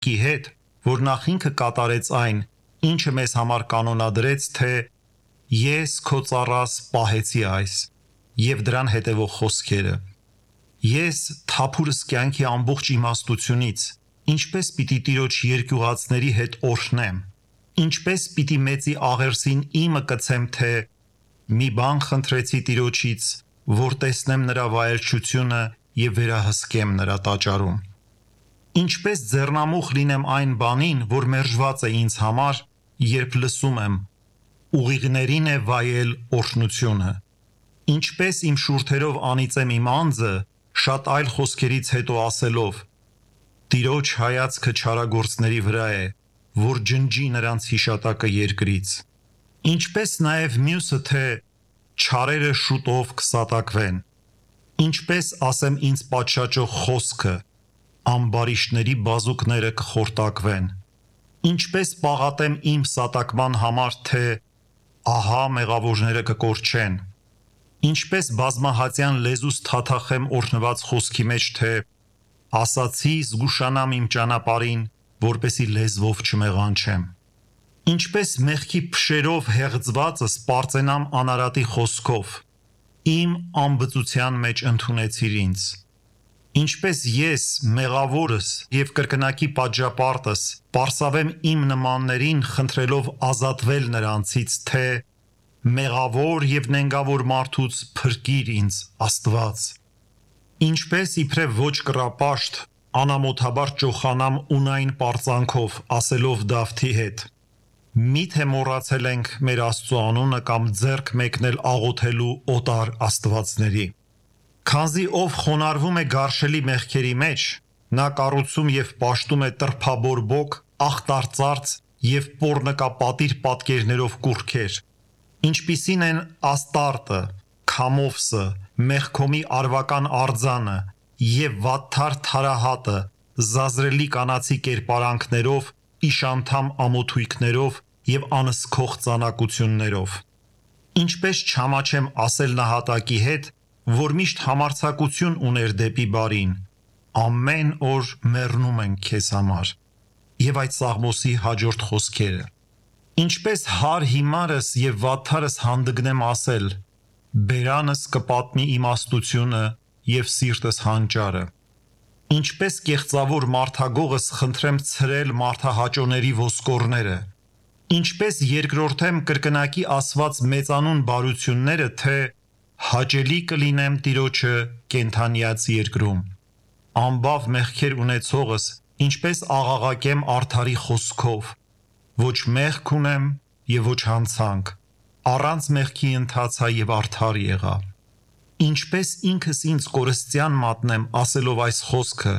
Քի հետ, որ նախ ինքը կատարեց այն, ինչը մեզ համար կանոնադրեց, թե ես քո ծառաս պահեցի այս, եւ դրան հետևող խոսքերը. Ես թափուրս կյանքի ամբողջ իմաստությունից, ինչպես պիտի տիրոջ երկյուղածների հետ օրհնեմ, ինչպես պիտի մեծի աղերսին իմը կցեմ, թե մի բան խնդրեցի տիրոջից, որ տեսնեմ նրա վայելչությունը եւ վերահսկեմ նրա տաճարում. Ինչպես ձեռնամուխ լինեմ այն բանին, որ մերժված է ինձ համար, երբ լսում եմ, ուղիղներին է վայել օրհնությունը, ինչպես իմ շուրթերով անիծեմ իմ անձը, շատ այլ խոսքերից հետո ասելով. Տիրոջ հայացքը չարագործների վրա է, որ ջնջի նրանց հիշատակը երկրից, ինչպես նաև մյուսը, թե չարերը շուտով կսատակվեն, ինչպես ասեմ ինձ պատշաճող խոսքը, ամբարիշտների բազուկները կխորտակվեն, ինչպես պաղատեմ իմ սատակման համար, թե ահա մեղավորները կկորչեն, ինչպես բազմահատյան լեզուս թաթախեմ օրհնված խոսքի մեջ, թե ասացի զգուշանամ իմ ճանապարհին, որպեսի լեզվով չմեղանչեմ, ինչպես մեղքի փշերով հեղձվածս պարծենամ անարատի խոսքով, իմ անբծության մեջ ընդունեցիր ինձ, ինչպես ես մեղավորս եւ կրկնակի պատժապարտս պարսավեմ իմ նմաններին խնդրելով ազատվել նրանցից, թե մեղավոր եւ նենգավոր մարդուց փրկիր ինձ Աստված, ինչպես իբրև ոչ կռապաշտ անամոթաբար ճոխանամ ունայն պարծանքով ասելով Դավթի հետ. Միթե մոռացել ենք մեր Աստծո անունը կամ ձեռք մեկնել աղոթելու օտար աստվածների, քանզի ով խոնարհվում է գարշելի մեղքերի մեջ, նա կառուցում եւ պաշտում է տրփաբորբոք, ախտարծարծ եւ պոռնկապատիր պատկերներով կուռքեր, ինչպիսին են Աստարտը, Քամովսը, Մեղքոմի արվական արձանը եւ Վատթար Թարահատը, զազրելի կանացի կերպարանքներով, իշանդամ ամոթույքներով եւ անսքող ծանակություններով, ինչպես չամաչեմ ասել նահատակի հետ, որ միշտ համարձակություն ուներ դեպի բարին, ամեն օր մեռնում ենք քեզ համար, եւ այդ Սաղմոսի հաջորդ խոսքերը, ինչպես հար հիմարս եւ վատթարս հանդգնեմ ասել, բերանս կպատնի իմաստությունը եւ սիրտս հանճարը, ինչպես կեղծավոր մարդագողս խնդրեմ ցրել մարդահաճոների ոսկորները, ինչպես երկրորդեմ կրկնակի ասված մեծանուն բարությունները, թե հաճելի կլինեմ Տիրոջը կենթանիած երկրում, ամբավ մեղքեր ունեցողս, ինչպես աղաղակեմ արդարի խոսքով, ոչ մեղք ունեմ եւ ոչ հանցանք, առանց մեղքի ընթացա եւ արդար եղա, ինչպես ինքս ինձ կորստյան մատնեմ ասելով այս խոսքը,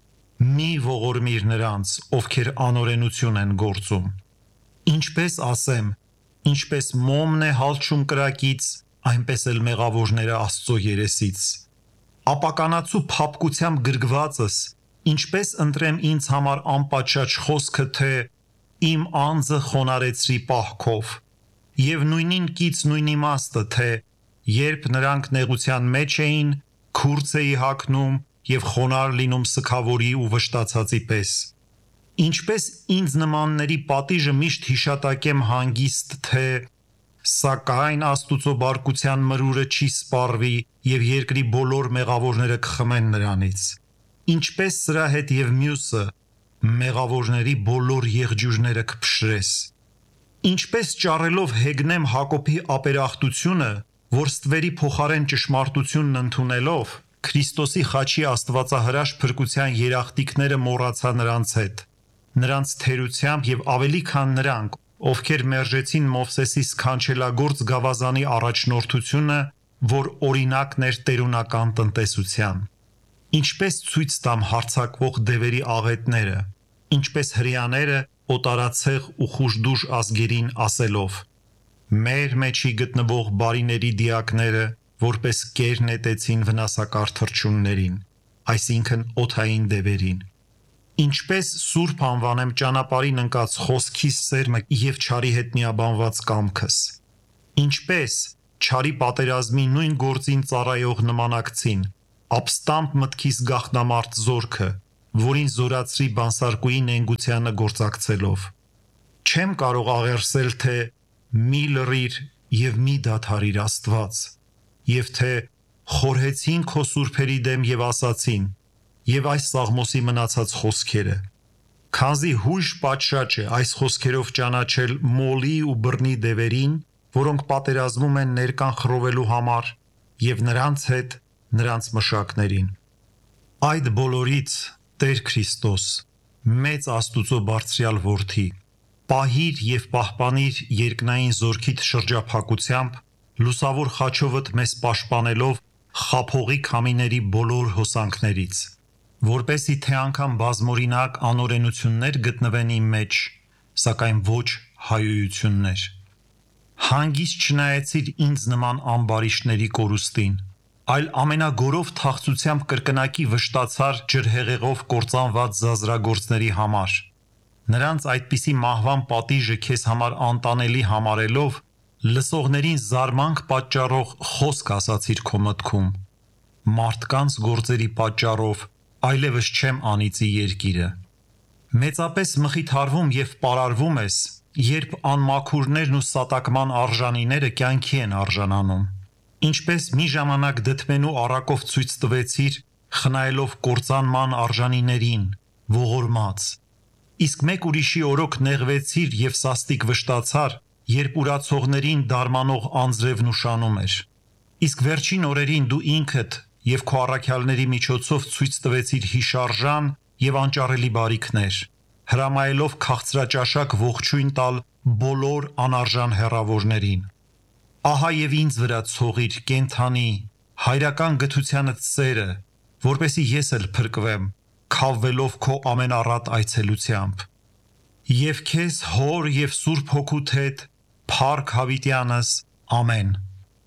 մի ողորմիր նրանց, ովքեր անօրենություն են գործում, ինչպես ասեմ, ինչպես մոմն է հալչում կրակից, այնպես էլ մեղավորները Աստծո երեսից, ապականացու փափկությամբ գրգվածս, ինչպես ընտրեմ ինձ համար անպատշաճ խոսքը, թե իմ անձը խոնարեցրի պահքով, եւ նույնին կից նույն իմաստը, թե երբ նրանք նեղության մեջ էին, քուրց էի հագնում եւ խոնար լինում սքավորի ու վշտացածի պես, ինչպես ինձ նմանների պատիժը միշտ հիշատակեմ հանգիստ, թե սակայն Աստուծո բարկության մրուրը չի սպառվի եւ երկրի բոլոր մեղավորները կխմեն նրանից, ինչպես սրա հետ եւ մյուսը մեղավորների բոլոր եղջյուրները կփշրես, ինչպես ճառելով հեգնեմ Հակոբի ապերախտությունը, որ ստվերի փոխարեն ճշմարտությունն ընդունելով Քրիստոսի խաչի աստվածահրաշ փրկության երախտիկները մոռացա նրանց հետ, նրանց թերությամբ եւ ավելի քան նրանք, ովքեր մերժեցին Մովսեսի սքանչելագործ գավազանի առաջնորդությունը, որ օրինակն էր տերունական տնտեսության, ինչպես ցույց տամ հարձակվող դևերի աղետները, ինչպես հրեաները օտարացեղ ու խուժդուժ ազգերին ասելով. մեր մեջի գտնվող բարիների դիակները, որպես կեր նետեցին վնասակար թռչուններին, այսինքն օդային դևերին, ինչպես սուրբ անվանեմ ճանապարհին ընկած խոսքիս սերմը եւ չարի հետ միաբանված կամքս, ինչպես չարի պատերազմի նույն գործին ծառայող նմանակցին, ապստամբ մտքիս գաղտնամարտ զորքը, որին զորացրի բանսարկուի նենգությանը գործակցելով։ Չեմ կարող աղերսել, թե մի լռիր և մի դադարիր Աստված, և թե խորհեցին քո սուրբերի դեմ և ասացին, և այս Սաղմոսի մնացած խոսքերը։ Քանզի հույժ պատշաճ է այս խոսքերով ճանաչել մոլի ու բռնի դևերին, որոնք պատերազմում են ներկան խռովելու համար, և նրանց հետ նրանց մշակներին։ Այդ բոլորից, Տեր Քրիստոս, մեծ Աստուծո բարձրյալ Որդի, պահիր և պահպանիր երկնային զորքիդ շրջափակությամբ, լուսավոր խաչովդ մեզ պաշտպանելով խաբողի քամիների բոլոր հոսանքներից, որպեսզի թե անգամ բազմօրինակ անօրենություններ գտնվեն իմ մեջ, սակայն ոչ հայոյություններ։ Հանգիստ չնայեցիր ինձ նման ամբարիշտների կորուստին, այլ ամենագորով թախծությամբ կրկնակի վշտացար ջրհեղեղով կործանված զազրագործների համար, նրանց այդպիսի մահվան պատիժը քեզ համար անտանելի համարելով, լսողներին զարմանք պատճառող խոսք ասացիր քո մտքում. մարդկանց գործերի պատճառով այլևս չեմ անիծի երկիրը։ Մեծապես մխիթարվում և պարարվում ես, երբ անմաքուրներն ու սատակման արժանիները կյանքի են արժանանում, ինչպես մի ժամանակ դդմենու առակով ցույց տվեցիր, խնայելով կործանման արժանիներին, ողորմած, իսկ մեկ ուրիշի օրոք նեղվեցիր և սաստիկ վշտացար, երբ ուրացողներին դարմանող անձրևն ուշանում էր, իսկ վերջին օրերին դու ինքդ և քո առաքյալների միջոցով ցույց տվեցիր հիշարժան և անճարելի բարիքներ, հրամայելով քաղցրաճաշակ ողջույն տալ բոլոր անարժան հեռավորներին։ Ահա և ինձ վրա ցողիր կենդանի, հայրական գթությանդ սերը, որպեսզի ես էլ փրկվեմ, քավվելով քո ամենառատ այցելությամբ։ Եվ քեզ Հոր և Սուրբ Հոգուդ հետ, փառք հավիտյանս, ամեն։